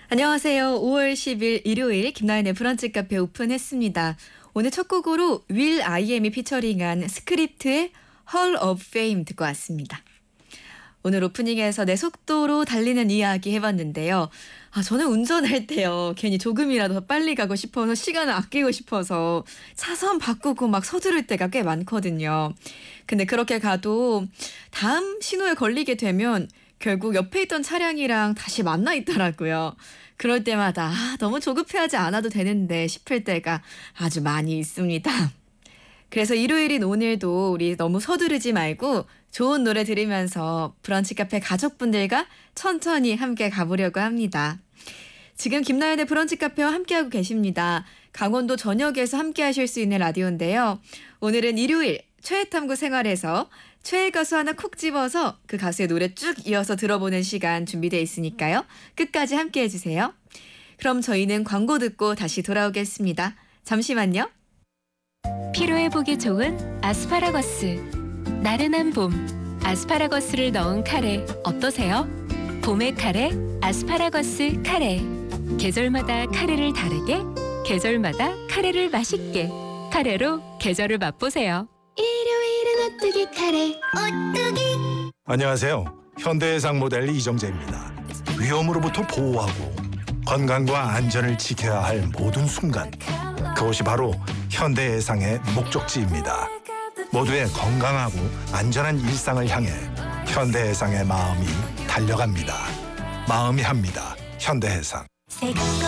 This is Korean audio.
안녕하세요. 5월 10일 일요일 김나연의 브런치 카페 오픈했습니다. 오늘 첫 곡으로 윌 IM이 피처링한 스크립트의 Hall of Fame 듣고 왔습니다. 오늘 오프닝에서 내 속도로 달리는 이야기 해봤는데요. 저는 운전할 때요. 괜히 조금이라도 더 빨리 가고 싶어서 시간을 아끼고 싶어서 차선 바꾸고 막 서두를 때가 꽤 많거든요. 근데 그렇게 가도 다음 신호에 걸리게 되면 결국 옆에 있던 차량이랑 다시 만나 있더라고요. 그럴 때마다 너무 조급해하지 않아도 되는데 싶을 때가 아주 많이 있습니다. 그래서 일요일인 오늘도 우리 너무 서두르지 말고 좋은 노래 들으면서 브런치 카페 가족분들과 천천히 함께 가보려고 합니다. 지금 김나연의 브런치 카페와 함께하고 계십니다. 강원도 전역에서 함께 하실 수 있는 라디오인데요. 오늘은 일요일 최애탐구 생활에서 최애 가수 하나 콕 집어서 그 가수의 노래 쭉 이어서 들어보는 시간 준비되어 있으니까요. 끝까지 함께 해주세요. 그럼 저희는 광고 듣고 다시 돌아오겠습니다. 잠시만요. 피로회복에 좋은 아스파라거스. 나른한 봄, 아스파라거스를 넣은 카레 어떠세요? 봄의 카레, 아스파라거스 카레. 계절마다 카레를 다르게, 계절마다 카레를 맛있게. 카레로 계절을 맛보세요. 일요일은 오뚜기 카레 오뚜기. 안녕하세요. 현대해상 모델 이정재입니다. 위험으로부터 보호하고 건강과 안전을 지켜야 할 모든 순간, 그것이 바로 현대해상의 목적지입니다. 모두의 건강하고 안전한 일상을 향해 현대해상의 마음이 달려갑니다. 마음이 합니다. 현대해상.